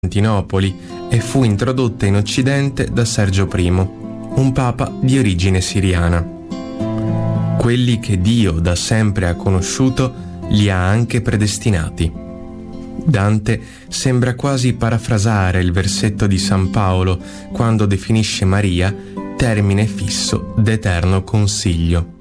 Costantinopoli e fu introdotta in Occidente da Sergio I, un papa di origine siriana. Quelli che Dio da sempre ha conosciuto li ha anche predestinati. Dante sembra quasi parafrasare il versetto di San Paolo quando definisce Maria termine fisso d'eterno consiglio.